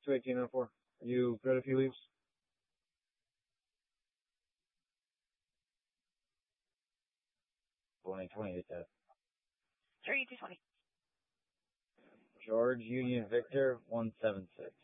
21804. Are you good if he leaves? 2028 that. 3220. George Union Victor 176.